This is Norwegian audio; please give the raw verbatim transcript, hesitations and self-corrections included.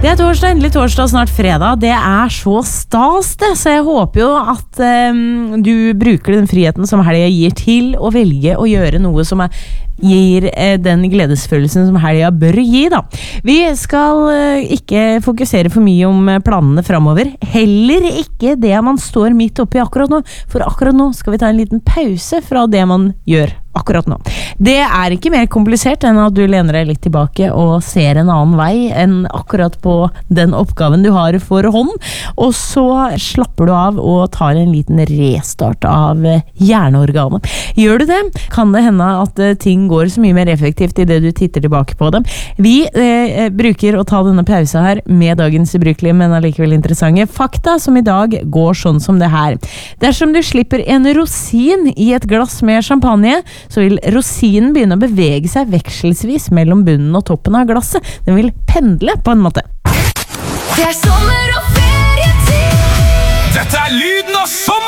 Det er torsdag, endelig torsdag, snart fredag. Det er så stas det, så jeg håper jo at um, du bruker den friheten som helga gir til å velge å gjøre noe som er, gir uh, den gledesfølelsen som helga bør gi da. Vi skal uh, ikke fokusere for mye om planene fremover, heller ikke det man står midt oppe i akkurat nå, for akkurat nå skal vi ta en liten pause fra det man gjør akkurat nå. Det er ikke mer komplisert enn at du lener deg litt tilbake og ser en annen vei enn akkurat på den oppgaven du har for hånd, og så slapper du av og tar en liten restart av hjerneorganet. Gjør du det, kan det hende at ting går så mye mer effektivt i det du titter tilbake på dem. Vi eh, bruker å ta denne pausen her med dagens ubrukelige, men allikevel interessante fakta, som i dag går sånn som det her. Dersom du slipper en rosin i et glass med champagne, så vil rosinen begynne å bevege seg vekselsvis mellom bunnen og toppen av glasset. Den vil pendle på en måte. Det er sommer og ferietid. Dette er lyden av sommer!